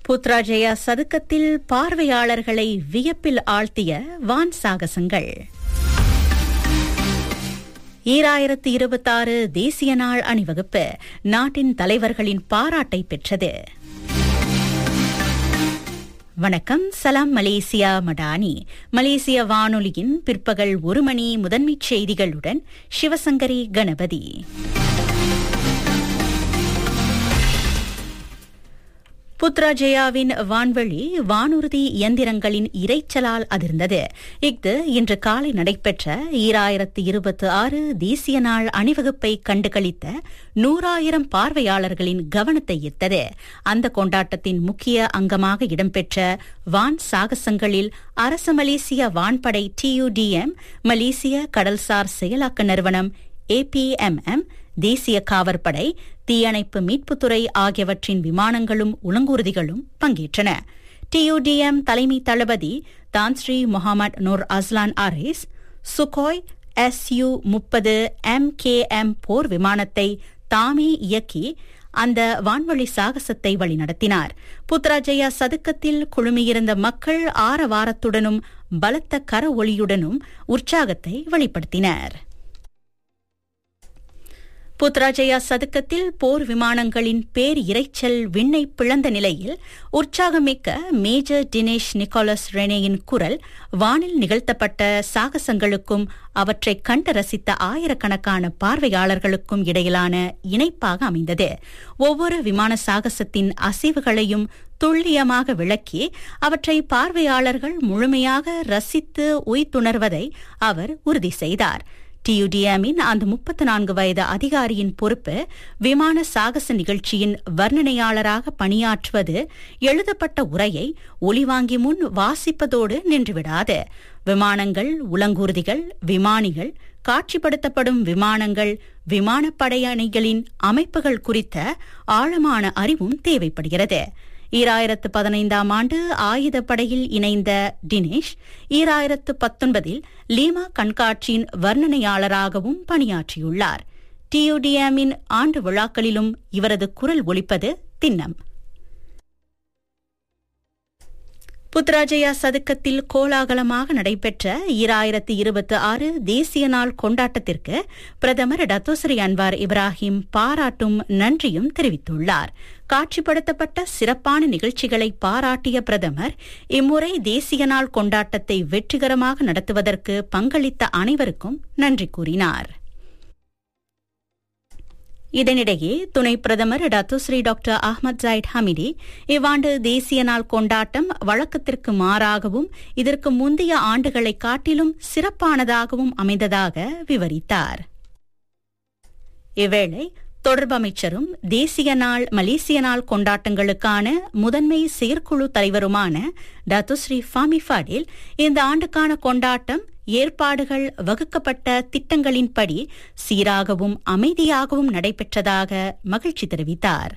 புத்ராஜயா சதுக்கத்தில் பார்வையாளர்களை வியப்பில் ஆழ்த்திய வான் சாகசங்கள். 2026 தேசிய நாள் அணிவகுப்பு நாட்டின் தலைவர்களின் பாராட்டை பெற்றது. வணக்கம், சலாம் மலேசியா மடானி. மலேசிய வானொலியின் பிற்பகல் 1 மணி முதன்மைச் செய்திகளுடன் சிவசங்கரி கணபதி. புத்ராஜயாவின் வான்வெளி வானூர்தி இயந்திரங்களின் இரைச்சலால் அதிர்ந்தது. இஃது இன்று காலை நடைபெற்ற 2026 தேசிய நாள் அணிவகுப்பை கண்டுகளித்த 100,000 பார்வையாளர்களின் கவனத்தை ஈர்த்தது. அந்த கொண்டாட்டத்தின் முக்கிய அங்கமாக இடம்பெற்ற வான் சாகசங்களில் அரச மலேசிய வான்படை TUDM, மலேசிய கடல்சார் செயலாக்க நிறுவனம் APMM, தேசிய காவற்படை, தீயணைப்பு மீட்புத்துறை ஆகியவற்றின் விமானங்களும் உலங்கூர்திகளும் பங்கேற்றன. TUDM தலைமை தளபதி Tan Sri Mohammed Noor Azlan Aries Sukhoi SU-30 MKM போர் விமானத்தை தாமே இயக்கி அந்த வான்வழி சாகசத்தை வழிநடத்தினார். புத்ராஜயா சதுக்கத்தில் குழுமியிருந்த மக்கள் ஆரவாரத்துடனும் பலத்த கர ஒளியுடனும் உற்சாகத்தை வெளிப்படுத்தினர். புத்ராஜயா சதுக்கத்தில் போர் விமானங்களின் பேர் இரைச்சல் விண்ணை பிளந்த நிலையில் உற்சாகமிக்க மேஜர் டினேஷ் நிக்கோலஸ் ரெனேயின் குரல் வானில் நிகழ்த்தப்பட்ட சாகசங்களுக்கும் அவற்றை கண்டு ரசித்த ஆயிரக்கணக்கான பார்வையாளர்களுக்கும் இடையிலான இணைப்பாக அமைந்தது. ஒவ்வொரு விமான சாகசத்தின் அசைவுகளையும் துல்லியமாக விளக்கி அவற்றை பார்வையாளர்கள் முழுமையாக ரசித்து உய்த்துணர்வதை அவர் உறுதி செய்தார். TUDM-இன் அந்த 34 வயது அதிகாரியின் பொறுப்பு விமான சாகச நிகழ்ச்சியின் வர்ணனையாளராக பணியாற்றுவது எழுதப்பட்ட உரையை ஒலிவாங்கி முன் வாசிப்பதோடு நின்றுவிடாது. விமானங்கள், உலங்கூர்திகள், விமானிகள், காட்சிப்படுத்தப்படும் விமானங்கள், விமானப்படை அணிகளின் அமைப்புகள் குறித்த ஆழமான அறிவும் தேவைப்படுகிறது. 2015 ஆண்டு ஆயுதப்படையில் இணைந்த டினேஷ் 2019 லீமா கண்காட்சியின் வர்ணனையாளராகவும் பணியாற்றியுள்ளார். TUDM-இன் ஆண்டு விழாக்களிலும் இவரது குரல் ஒலிப்பது திண்ணம். புத்ராஜயா சதுக்கத்தில் கோலாகலமாக நடைபெற்ற 2026 தேசிய நாள் கொண்டாட்டத்திற்கு பிரதமர் டத்தோஸ்ரீ அன்வார் இப்ராஹிம் பாராட்டும் நன்றியும் தெரிவித்துள்ளார். காட்சிப்படுத்தப்பட்ட சிறப்பான நிகழ்ச்சிகளை பாராட்டிய பிரதமர் இம்முறை தேசிய நாள் கொண்டாட்டத்தை வெற்றிகரமாக நடத்துவதற்கு பங்களித்த அனைவருக்கும் நன்றி கூறினார். இதனிடையே துணை பிரதமர் டத்தோஸ்ரீ டாக்டர் அஹ்மத் ஜாயிட் ஹமிடி இவ்வாண்டு தேசிய நாள் கொண்டாட்டம் வழக்கத்திற்கு மாறாகவும் இதற்கு முந்தைய ஆண்டுகளை காட்டிலும் சிறப்பானதாகவும் அமைந்ததாக விவரித்தார். இவ்வேளை தொடர்பு அமைச்சரும் தேசிய நாள் மலேசிய நாள் கொண்டாட்டங்களுக்கான முதன்மை செயற்குழு தலைவருமான டத்தோஸ்ரீ ஃபாமி ஃபடேல் இந்த ஆண்டுக்கான கொண்டாட்டம் ஏற்பாடுகள் வகுக்கப்பட்ட திட்டங்களின்படி சீராகவும் அமைதியாகவும் நடைபெற்றதாக மகிழ்ச்சி தெரிவித்தார்.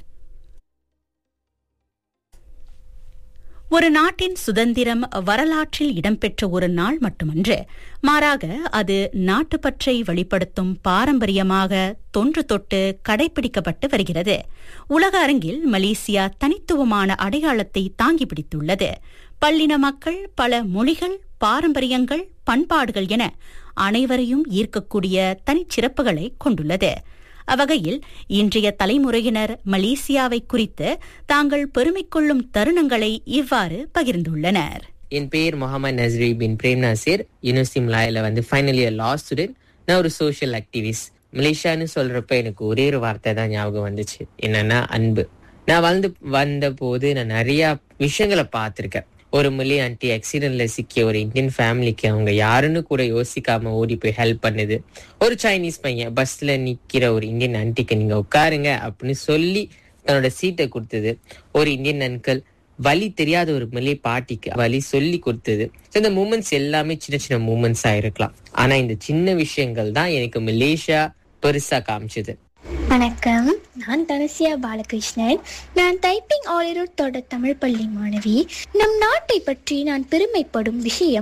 ஒரு நாட்டின் சுதந்திரம் வரலாற்றில் இடம்பெற்ற ஒரு நாள் மட்டுமன்று, மாறாக அது நாட்டுப்பற்றை வெளிப்படுத்தும் பாரம்பரியமாக தொன்று தொட்டு கடைபிடிக்கப்பட்டு வருகிறது. உலக அரங்கில் மலேசியா தனித்துவமான அடையாளத்தை தாங்கி பிடித்துள்ளது. பல்லின மக்கள், பல மொழிகள், பாரம்பரியங்கள், பண்பாடுகள் என அனைவரையும் ஈர்க்கக்கூடிய தனிச்சிறப்புகளை கொண்டுள்ளது. அவ்வகையில் இன்றைய தலைமுறையினர் மலேசியாவை குறித்து தாங்கள் பெருமை கொள்ளும் தருணங்களை இவ்வாறு பகிர்ந்துள்ளனர். என் பேர் முகமது நஸ்ரி பின் frame Nasir. University மலாயில final year லா ஸ்டூடெண்ட். நான் ஒரு சோஷியல் ஆக்டிவிஸ்ட். மலேசியான்னு சொல்றப்ப எனக்கு ஒரே ஒரு வார்த்தை தான் ஞாபகம் வந்துச்சு, என்னன்னா அன்பு. நான் வந்த போது நான் நிறைய விஷயங்களை பார்த்திருக்கேன். ஒரு மொழி ஆண்டி ஆக்சிடென்ட்ல சிக்கிய ஒரு இந்தியன் ஃபேமிலிக்கு அவங்க யாருன்னு கூட யோசிக்காம ஓடி போய் ஹெல்ப் பண்ணுது. ஒரு சைனீஸ் பையன் பஸ்ல நிக்கிற ஒரு இந்தியன் ஆண்டிக்கு நீங்க உட்காருங்க அப்படின்னு சொல்லி தன்னோட சீட்டை கொடுத்தது. ஒரு இந்தியன் அன்கல் வழி தெரியாத ஒரு மொழி பாட்டிக்கு வழி சொல்லி கொடுத்தது. இந்த மூமெண்ட்ஸ் எல்லாமே சின்ன சின்ன மூமெண்ட்ஸா இருக்கலாம், ஆனா இந்த சின்ன விஷயங்கள் தான் எனக்கு மலேசியா பெருசா காமிச்சது. வணக்கம், நான் தனசியா பாலகிருஷ்ணன். நான் டைப்பிங் ஆலிரூட் தொடர் தமிழ் பள்ளி மாணவி. நம் நாட்டை பற்றி நான் பெருமைப்படும் விஷயம்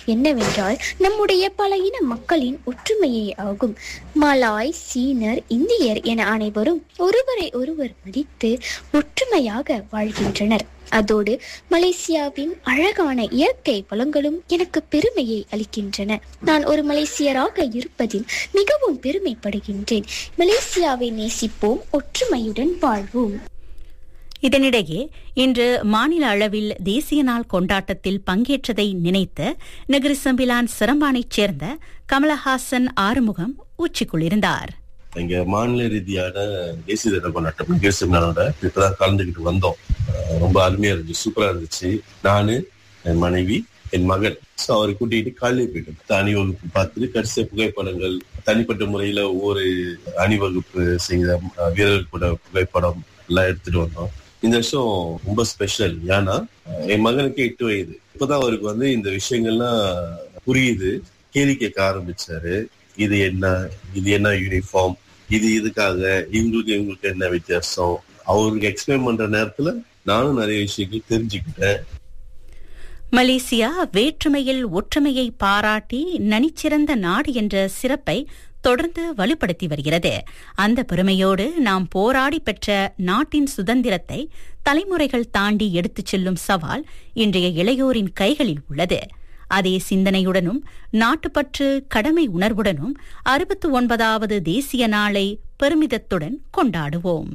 என்னவென்றால் நம்முடைய பல இன மக்களின் ஒற்றுமையே ஆகும். மலாய், சீனர், இந்தியர் என அனைவரும் ஒருவரை ஒருவர் மதித்து ஒற்றுமையாக வாழ்கின்றனர். அதோடு மலேசியாவின் அழகான இயற்கை வளங்களும் எனக்கு பெருமையை அளிக்கின்றன. நான் ஒரு மலேசியராக இருப்பதில் மிகவும் பெருமைப்படுகின்றேன். மலேசியாவை நேசிப்போம், ஒற்றுமையுடன் வாழ்வோம். இதனிடையே இன்று மாநில அளவில் தேசிய நாள் கொண்டாட்டத்தில் பங்கேற்றதை நினைத்து நெகிரி சம்பிலான் சிரம்பானைச் சேர்ந்த கமலஹாசன் ஆறுமுகம் உச்சிக்குள்ளிருந்தார். இங்க மாநில ரீதியான தேசிய தின கொண்டாட்டம் நிகழ்ச்சிகளோட இப்பதான் கலந்துகிட்டு வந்தோம். ரொம்ப அருமையா இருந்துச்சு, சூப்பரா இருந்துச்சு. நானு, என் மனைவி, என் மகன் அவரை கூட்டிகிட்டு காலையில போயிட்டோம். அணிவகுப்பு பார்த்துட்டு கடைசிய புகைப்படங்கள், தனிப்பட்ட முறையில ஒவ்வொரு அணிவகுப்பு செய்த வீரர்கள் கூட புகைப்படம் எல்லாம் எடுத்துட்டு வந்தோம். இந்த வருஷம் ரொம்ப ஸ்பெஷல். ஏன்னா என் மகனுக்கு 8 வயது. இப்பதான் அவருக்கு இந்த விஷயங்கள்லாம் புரியுது. கேள்வி கேட்க ஆரம்பிச்சாரு. இது என்ன யூனிஃபார்ம், இதுக்காக இவங்களுக்கு என்ன வித்தியாசம், அவருக்கு எக்ஸ்பிளைன் பண்ற நேரத்துல நானும் நிறைய விஷயங்கள் தெரிஞ்சுக்கிட்டேன். மலேசியா வேற்றுமையில் ஒற்றுமையை பாராட்டி நனிச்சிறந்த நாடு என்ற சிறப்பை தொடர்ந்து வலுப்படுத்தி வருகிறது. அந்த பெருமையோடு நாம் போராடி பெற்ற நாட்டின் சுதந்திரத்தை தலைமுறைகள் தாண்டி எடுத்துச் செல்லும் சவால் இன்றைய இளையோரின் கைகளில் உள்ளது. அதே சிந்தனையுடனும் நாட்டுப்பற்று கடமை உணர்வுடனும் 69வது தேசிய நாளை பெருமிதத்துடன் கொண்டாடுவோம்.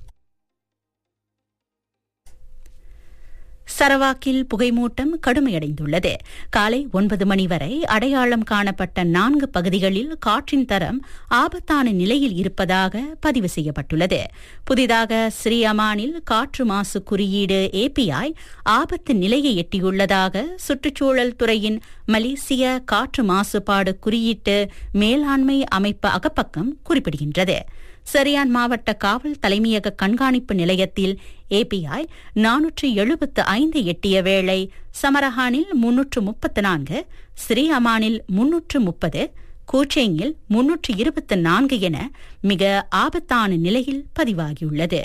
சரவாக்கில் புகைமூட்டம் கடுமையடைந்துள்ளது. காலை 9 மணி வரை அடையாளம் காணப்பட்ட 4 பகுதிகளில் காற்றின் தரம் ஆபத்தான நிலையில் இருப்பதாக பதிவு செய்யப்பட்டுள்ளது. புதிதாக ஸ்ரீ அமானில் காற்று மாசு குறியீடு API ஆபத்து நிலையை எட்டியுள்ளதாக சுற்றுச்சூழல் துறையின் மலேசிய காற்று மாசுபாடு குறியீட்டு மேலாண்மை அமைப்பு அகப்பக்கம் குறிப்பிடுகின்றது. சரியான் மாவட்ட காவல் தலைமையக கண்காணிப்பு நிலையத்தில் API 475 எட்டிய வேளை சமரஹானில் 334, ஸ்ரீ அமானில் 330, கூச்சேங்கில் 324 என மிக ஆபத்தான நிலையில் பதிவாகியுள்ளது.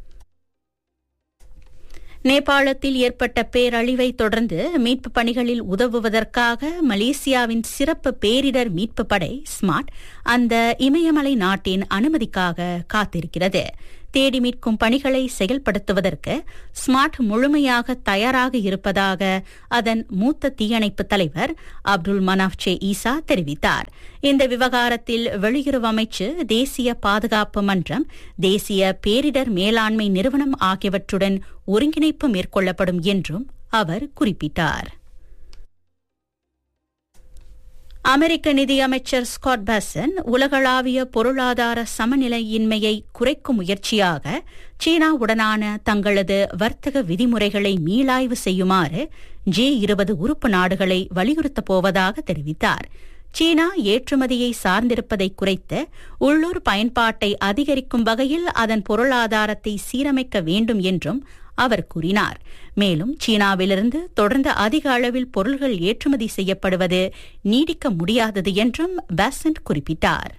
நேபாளத்தில் ஏற்பட்ட பேரழிவை தொடர்ந்து மீட்புப் பணிகளில் உதவுவதற்காக மலேசியாவின் சிறப்பு பேரிடர் மீட்பு படை ஸ்மார்ட் அந்த இமயமலை நாட்டின் அனுமதிக்காக காத்திருக்கிறது. தேடி மீட்கும் பணிகளை செயல்படுத்துவதற்கு ஸ்மார்ட் முழுமையாக தயாராக இருப்பதாக அதன் மூத்த தீயணைப்பு தலைவர் அப்துல் மனாஃப்சே ஈசா தெரிவித்தார். இந்த விவகாரத்தில் வெளியுறவு அமைச்சு, தேசிய பாதுகாப்பு மன்றம், தேசிய பேரிடர் மேலாண்மை நிறுவனம் ஆகியவற்றுடன் ஒருங்கிணைப்பு மேற்கொள்ளப்படும் என்றும் அவர் குறிப்பிட்டார். அமெரிக்க நிதியமைச்சர் ஸ்காட் பாசன் உலகளாவிய பொருளாதார சமநிலையின்மையை குறைக்கும் முயற்சியாக சீனாவுடனான தங்களது வர்த்தக விதிமுறைகளை மீளாய்வு செய்யுமாறு G20 உறுப்பு நாடுகளை வலியுறுத்தப் போவதாக தெரிவித்தார். சீனா ஏற்றுமதியை சார்ந்திருப்பதை குறைத்து உள்ளூர் பயன்பாட்டை அதிகரிக்கும் வகையில் அதன் பொருளாதாரத்தை சீரமைக்க வேண்டும் என்றும் அவர் கூறினார். மேலும் சீனாவிலிருந்து தொடர்ந்து அதிக அளவில் பொருள்கள் ஏற்றுமதி செய்யப்படுவது நீடிக்க முடியாதது என்றும் பாசன்ட் குறிப்பிட்டார்.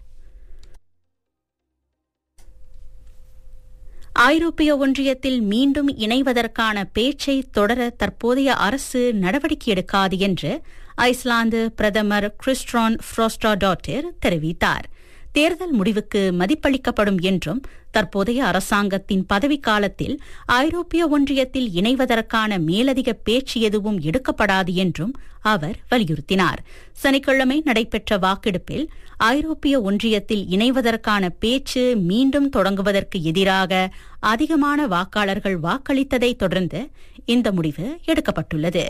ஐரோப்பிய ஒன்றியத்தில் மீண்டும் இணைவதற்கான பேச்சை தொடர தற்போதைய அரசு நடவடிக்கை எடுக்காது என்று ஐஸ்லாந்து பிரதமர் கிறிஸ்டியான் ஃப்ரோஸ்டாடோட்டிர் தெரிவித்தார். தேர்தல் முடிவுக்கு மதிப்பளிக்கப்படும் என்றும் தற்போதைய அரசாங்கத்தின் பதவிக்காலத்தில் ஐரோப்பிய ஒன்றியத்தில் இணைவதற்கான மேலதிக பேச்சு எதுவும் எடுக்கப்படாது என்றும் அவர் வலியுறுத்தினார். சனிக்கிழமை நடைபெற்ற வாக்கெடுப்பில் ஐரோப்பிய ஒன்றியத்தில் இணைவதற்கான பேச்சு மீண்டும் தொடங்குவதற்கு எதிராக அதிகமான வாக்காளர்கள் வாக்களித்ததை தொடர்ந்து இந்த முடிவு எடுக்கப்பட்டுள்ளது.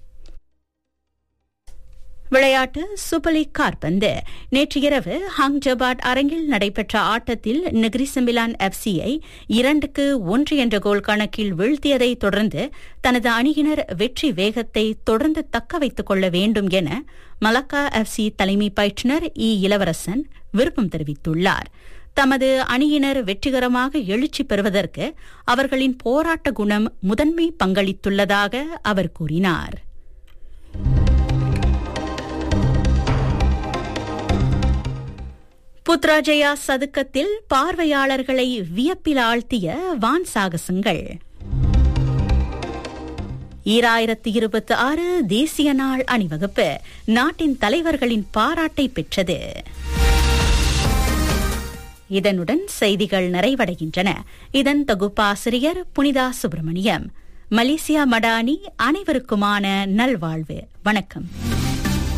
விளையாட்டு சூப்பர் லீக் காற்பந்து. நேற்று இரவு ஹாங் ஜபாட் அரங்கில் நடைபெற்ற ஆட்டத்தில் நெகிரி சம்பிலான் FCயை 2-1 என்ற கோல் கணக்கில் வீழ்த்தியதை தொடர்ந்து தனது அணியினர் வெற்றி வேகத்தை தொடர்ந்து தக்க வைத்துக் கொள்ள வேண்டும் என மலக்கா FC தலைமை பயிற்றுநர் இளவரசன் விருப்பம் தெரிவித்துள்ளார். தமது அணியினர் வெற்றிகரமாக எழுச்சி பெறுவதற்கு அவர்களின் போராட்ட குணம் முதன்மை பங்களித்துள்ளதாக அவர் கூறினார். புத்ராஜயா சதுக்கத்தில் பார்வையாளர்களை வியப்பில் ஆழ்த்திய வான் சாகசங்கள். 2026 தேசிய நாள் அணிவகுப்பு நாட்டின் தலைவர்களின் பாராட்டை பெற்றது. இதனுடன் செய்திகள் நிறைவடைகின்றன. இதன் தொகுப்பாசிரியர் புனிதா சுப்பிரமணியம். மலேசியா மடானி அனைவருக்குமான நல்வாழ்வு. வணக்கம்.